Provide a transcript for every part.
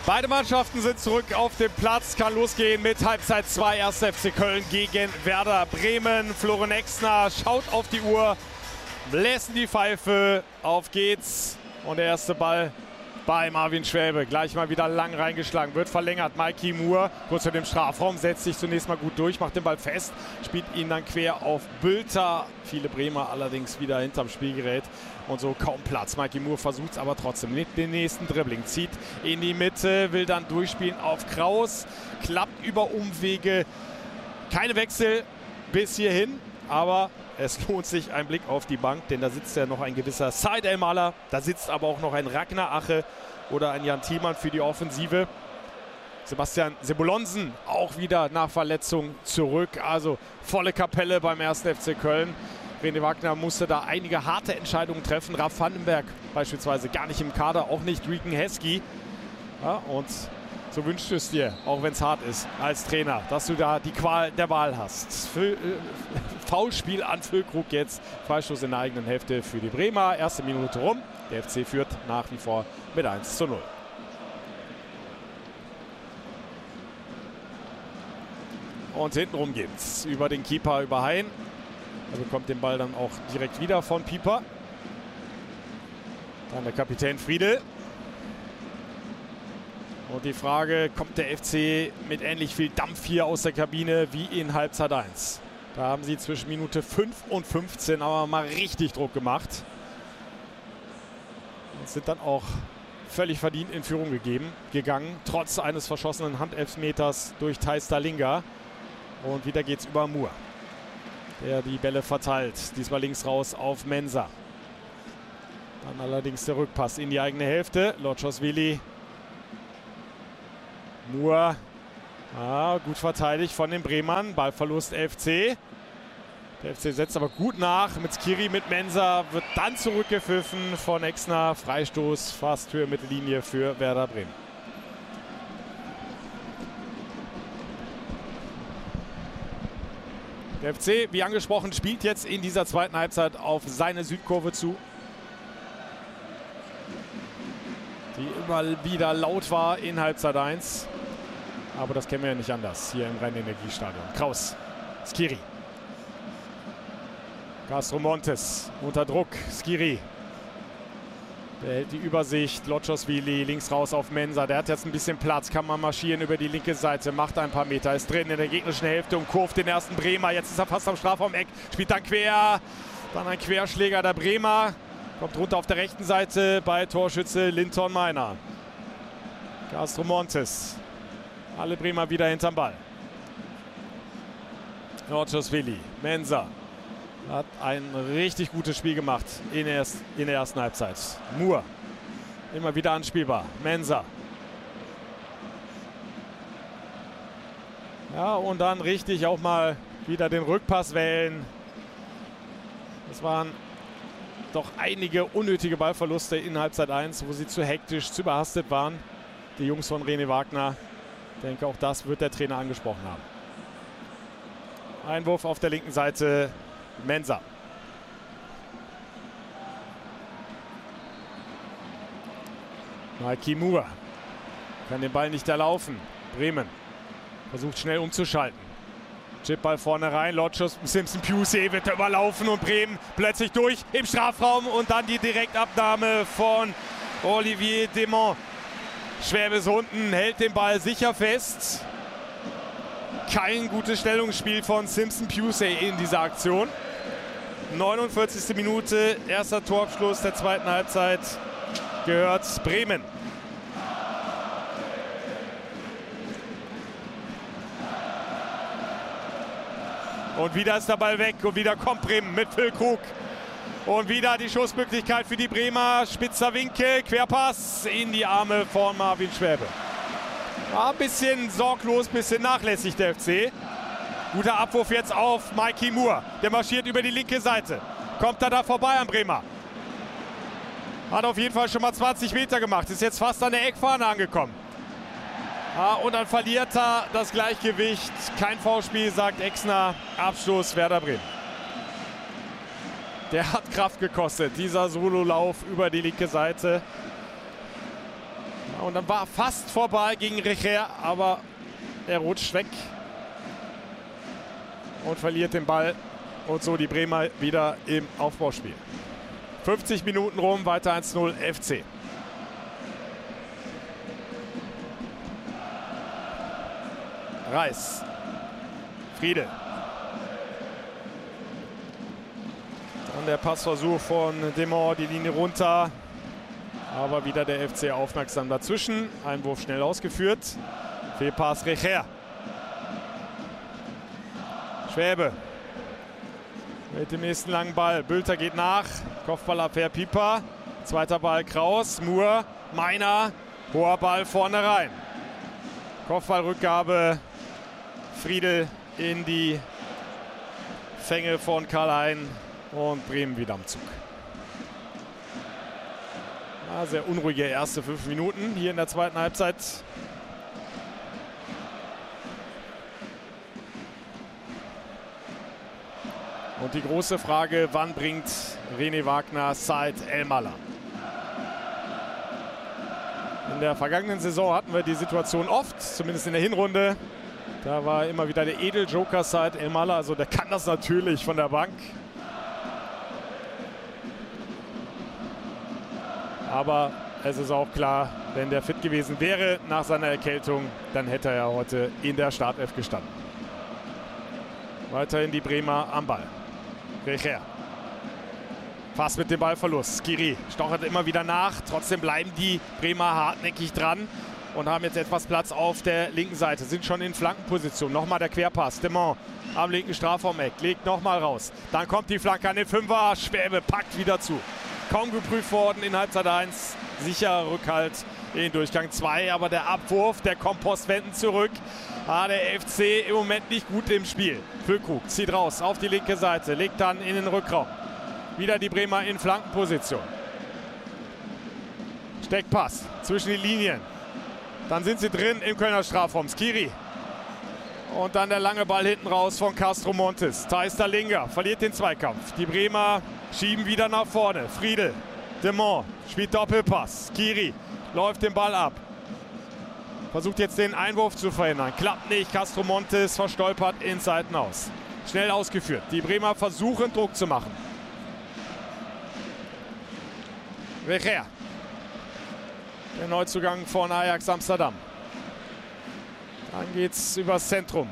Beide Mannschaften sind zurück auf dem Platz. Kann losgehen mit Halbzeit 2. 1. FC Köln gegen Werder Bremen. Florian Exner schaut auf die Uhr, bläst in die Pfeife. Auf geht's. Und der erste Ball bei Marvin Schwäbe. Gleich mal wieder lang reingeschlagen. Wird verlängert. Mikey Moore kurz vor dem Strafraum. Setzt sich zunächst mal gut durch. Macht den Ball fest. Spielt ihn dann quer auf Bülter. Viele Bremer allerdings wieder hinterm Spielgerät. Und so kaum Platz. Mikey Moore versucht es aber trotzdem mit dem nächsten Dribbling. Zieht in die Mitte. Will dann durchspielen auf Kraus. Klappt über Umwege. Keine Wechsel bis hierhin. Aber es lohnt sich ein Blick auf die Bank, denn da sitzt ja noch ein gewisser Said El-Mahler. Da sitzt aber auch noch ein Ragnar Ache oder ein Jan Thielmann für die Offensive. Sebastian Sebulonsen auch wieder nach Verletzung zurück. Also volle Kapelle beim 1. FC Köln. René Wagner musste da einige harte Entscheidungen treffen. Ralf Vandenberg beispielsweise gar nicht im Kader, auch nicht Riken Heskey. Ja, und so wünscht es dir, auch wenn es hart ist, als Trainer, dass du da die Qual der Wahl hast. Foulspiel an Füllkrug jetzt. Freistoß in der eigenen Hälfte für die Bremer. Erste Minute rum. Der FC führt nach wie vor mit 1:0. Und hintenrum geht's. Über den Keeper, über Hein. Er bekommt den Ball dann auch direkt wieder von Pieper. Dann der Kapitän Friedel. Und die Frage, kommt der FC mit ähnlich viel Dampf hier aus der Kabine wie in Halbzeit 1? Da haben sie zwischen Minute 5 und 15 aber mal richtig Druck gemacht. Und sind dann auch völlig verdient in Führung gegangen, trotz eines verschossenen Handelfmeters durch Thijs Dalinga. Und wieder geht's über Moore, der die Bälle verteilt. Diesmal links raus auf Mensah. Dann allerdings der Rückpass in die eigene Hälfte. Lotschosvili. Moore. Gut verteidigt von den Bremern. Ballverlust FC. Der FC setzt aber gut nach. Mit Skiri, mit Mensah. Wird dann zurückgepfiffen von Exner. Freistoß fast Höhe Mittellinie für Werder Bremen. Der FC, wie angesprochen, spielt jetzt in dieser zweiten Halbzeit auf seine Südkurve zu. Die immer wieder laut war in Halbzeit 1. Aber das kennen wir ja nicht anders hier im Rhein-Energiestadion. Kraus, Skiri. Castro Montes unter Druck. Skiri. Der hält die Übersicht. Lotschosvili links raus auf Mensah. Der hat jetzt ein bisschen Platz. Kann man marschieren über die linke Seite. Macht ein paar Meter. Ist drin in der gegnerischen Hälfte und kurvt den ersten Bremer. Jetzt ist er fast am Strafraum-Eck. Spielt dann quer. Dann ein Querschläger der Bremer. Kommt runter auf der rechten Seite bei Torschütze Linton Meiner. Castro Montes. Alle Bremer wieder hinterm Ball. Lotschosvili. Mensah. Hat ein richtig gutes Spiel gemacht in der ersten Halbzeit. Moore. Immer wieder anspielbar. Mensah. Ja, und dann richtig auch mal wieder den Rückpass wählen. Das waren doch einige unnötige Ballverluste in Halbzeit 1, wo sie zu hektisch, zu überhastet waren. Die Jungs von René Wagner. Ich denke, auch das wird der Trainer angesprochen haben. Einwurf auf der linken Seite. Mensah. Mikey Moore kann den Ball nicht erlaufen. Bremen versucht schnell umzuschalten. Chipball vorne rein. Lotschos Simpson Pusey wird überlaufen und Bremen plötzlich durch im Strafraum und dann die Direktabnahme von Olivier Demont. Schwäbe ist unten, hält den Ball sicher fest. Kein gutes Stellungsspiel von Simpson Pusey in dieser Aktion. 49. Minute, erster Torabschluss der zweiten Halbzeit gehört Bremen. Und wieder ist der Ball weg und wieder kommt Bremen mit Füllkrug. Und wieder die Schussmöglichkeit für die Bremer. Spitzer Winkel, Querpass in die Arme von Marvin Schwäbe. War ein bisschen sorglos, ein bisschen nachlässig der FC. Guter Abwurf jetzt auf Mikey Moore. Der marschiert über die linke Seite. Kommt er da vorbei am Bremer. Hat auf jeden Fall schon mal 20 Meter gemacht. Ist jetzt fast an der Eckfahne angekommen. Ja, und dann verliert er das Gleichgewicht. Kein Foulspiel, sagt Exner. Abstoß Werder Bremen. Der hat Kraft gekostet. Dieser Sololauf über die linke Seite. Und dann war fast vorbei gegen Recher, aber er rutscht weg und verliert den Ball. Und so die Bremer wieder im Aufbauspiel. 50 Minuten rum, weiter 1-0 FC. Reis. Friedel. Dann der Passversuch von Demont, die Linie runter. Aber wieder der FC aufmerksam dazwischen. Einwurf schnell ausgeführt. Fehlpass Recher. Schwäbe. Mit dem nächsten langen Ball. Bülter geht nach. Kopfballabwehr Pieper. Zweiter Ball Kraus. Moore. Meiner. Hoher Ball vorne rein. Kopfballrückgabe. Friedel in die Fänge von Karl-Hein. Und Bremen wieder am Zug. Ja, sehr unruhige erste 5 Minuten hier in der zweiten Halbzeit. Und die große Frage, wann bringt René Wagner Said Elmalah? In der vergangenen Saison hatten wir die Situation oft, zumindest in der Hinrunde. Da war immer wieder der Edeljoker Said Elmalah, also der kann das natürlich von der Bank. Aber es ist auch klar, wenn der fit gewesen wäre nach seiner Erkältung, dann hätte er ja heute in der Startelf gestanden. Weiterhin die Bremer am Ball. Recher. Fast mit dem Ballverlust. Skiri stochert immer wieder nach. Trotzdem bleiben die Bremer hartnäckig dran und haben jetzt etwas Platz auf der linken Seite. Sind schon in Flankenposition. Nochmal der Querpass. Demont am linken Strafraumeck. Legt nochmal raus. Dann kommt die Flanke an den Fünfer. Schwäbe packt wieder zu. Kaum geprüft worden in Halbzeit 1. Sicherer Rückhalt in Durchgang 2. Aber der Abwurf, der kommt postwendend zurück. Der FC im Moment nicht gut im Spiel. Füllkrug zieht raus auf die linke Seite, legt dann in den Rückraum. Wieder die Bremer in Flankenposition. Steckpass zwischen die Linien. Dann sind sie drin im Kölner Strafraum. Skiri. Und dann der lange Ball hinten raus von Castro Montes. Theister Linger verliert den Zweikampf. Die Bremer schieben wieder nach vorne. Friedel. Demont spielt Doppelpass. Skiri läuft den Ball ab. Versucht jetzt den Einwurf zu verhindern. Klappt nicht. Castro Montes verstolpert ins Seitenhaus. Schnell ausgeführt. Die Bremer versuchen Druck zu machen. Recher. Der Neuzugang von Ajax Amsterdam. Dann geht's übers Zentrum.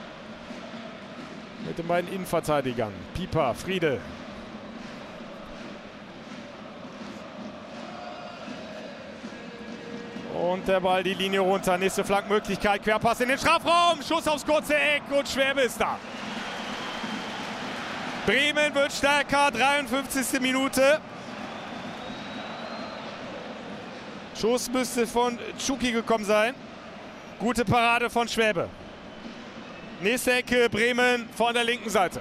Mit den beiden Innenverteidigern. Pieper, Friedel. Und der Ball die Linie runter. Nächste Flankenmöglichkeit. Querpass in den Strafraum. Schuss aufs kurze Eck und Schwäbe ist da. Bremen wird stärker. 53. Minute. Schuss müsste von Tschuki gekommen sein. Gute Parade von Schwäbe. Nächste Ecke Bremen von der linken Seite.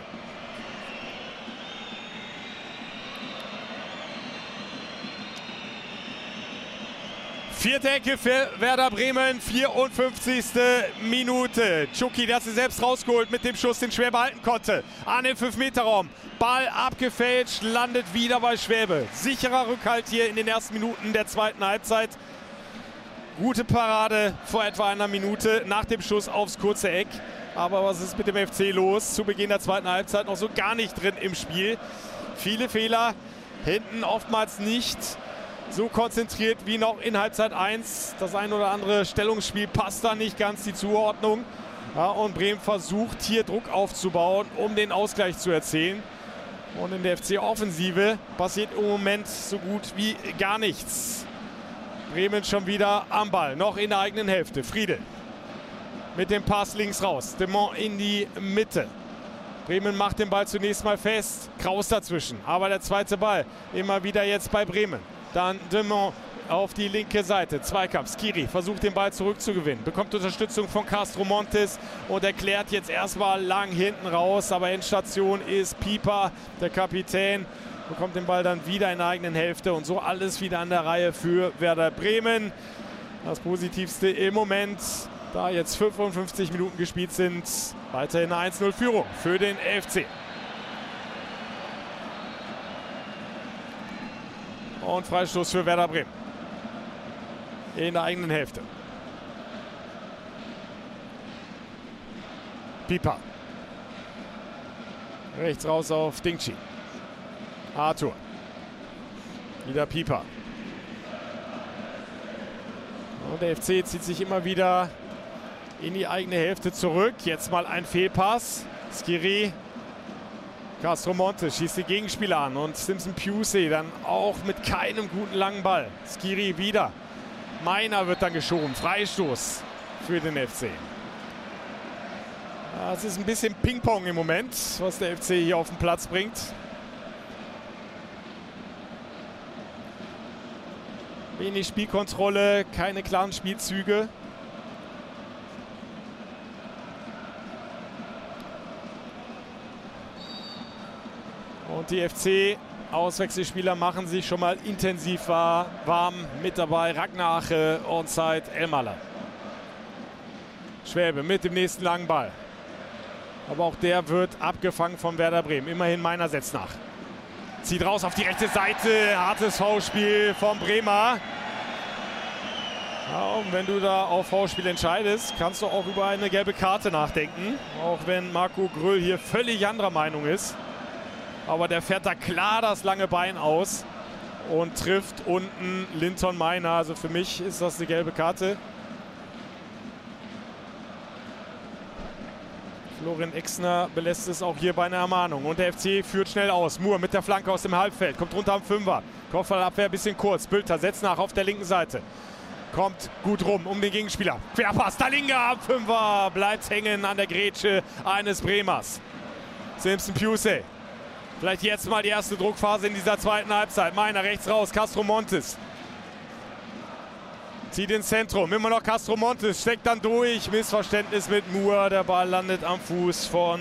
Vierte Ecke für Werder Bremen, 54. Minute. Tschuki, der hat sie selbst rausgeholt mit dem Schuss, den Schwäbe halten konnte. An den 5-Meter-Raum. Ball abgefälscht, landet wieder bei Schwäbe. Sicherer Rückhalt hier in den ersten Minuten der zweiten Halbzeit. Gute Parade vor etwa einer Minute nach dem Schuss aufs kurze Eck. Aber was ist mit dem FC los? Zu Beginn der zweiten Halbzeit noch so gar nicht drin im Spiel. Viele Fehler, hinten oftmals nicht so konzentriert wie noch in Halbzeit 1. Das ein oder andere Stellungsspiel passt da nicht ganz, die Zuordnung. Ja, und Bremen versucht hier Druck aufzubauen, um den Ausgleich zu erzielen. Und in der FC-Offensive passiert im Moment so gut wie gar nichts. Bremen schon wieder am Ball, noch in der eigenen Hälfte. Friedel mit dem Pass links raus. Demont in die Mitte. Bremen macht den Ball zunächst mal fest. Kraus dazwischen. Aber der zweite Ball immer wieder jetzt bei Bremen. Dann Demont auf die linke Seite. Zweikampf. Skiri versucht den Ball zurückzugewinnen. Bekommt Unterstützung von Castro Montes und erklärt jetzt erstmal lang hinten raus. Aber Endstation ist Pieper, der Kapitän. Bekommt den Ball dann wieder in der eigenen Hälfte. Und so alles wieder an der Reihe für Werder Bremen. Das Positivste im Moment, da jetzt 55 Minuten gespielt sind. Weiterhin eine 1-0-Führung für den FC. Und Freistoß für Werder Bremen. in der eigenen Hälfte. Pieper. Rechts raus auf Dingchi. Arthur. Wieder Pieper. Und der FC zieht sich immer wieder in die eigene Hälfte zurück. Jetzt mal ein Fehlpass. Skiri. Castromonte schießt die Gegenspieler an. Und Simpson Pusey dann auch mit keinem guten langen Ball. Skiri wieder. Meiner wird dann geschoben. Freistoß für den FC. Ja, es ist ein bisschen Ping-Pong im Moment, was der FC hier auf den Platz bringt. Wenig Spielkontrolle, keine klaren Spielzüge. Und die FC-Auswechselspieler machen sich schon mal intensiv warm. Mit dabei Ragnar Ache, Onside Elmaler. Schwäbe mit dem nächsten langen Ball. Aber auch der wird abgefangen von Werder Bremen. Immerhin Meiner setzt nach. Zieht raus auf die rechte Seite. Hartes Foulspiel vom Bremer. Ja, und wenn du da auf Foulspiel entscheidest, kannst du auch über eine gelbe Karte nachdenken. Auch wenn Marco Gröll hier völlig anderer Meinung ist. Aber der fährt da klar das lange Bein aus und trifft unten Linton Meiner. Also für mich ist das eine gelbe Karte. Florian Exner belässt es auch hier bei einer Ermahnung. Und der FC führt schnell aus. Moore mit der Flanke aus dem Halbfeld. Kommt runter am Fünfer. Kopfballabwehr ein bisschen kurz. Bülter setzt nach auf der linken Seite. Kommt gut rum um den Gegenspieler. Querpass. Dalinga am Fünfer. Bleibt hängen an der Grätsche eines Bremers. Simpson Pusey. Vielleicht jetzt mal die erste Druckphase in dieser zweiten Halbzeit. Meiner rechts raus. Castromontes. Zieht ins Zentrum, immer noch Castromontes, steckt dann durch, Missverständnis mit Moore, der Ball landet am Fuß von